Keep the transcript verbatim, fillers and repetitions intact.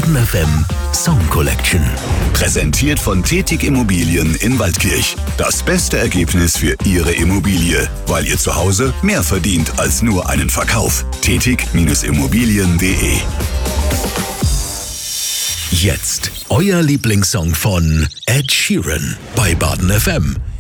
Baden F M Song Collection. Präsentiert von Tetig Immobilien in Waldkirch. Das beste Ergebnis für Ihre Immobilie, weil ihr zu Hause mehr verdient als nur einen Verkauf. Tetig Immobilien punkt de. Jetzt euer Lieblingssong von Ed Sheeran bei Baden F M.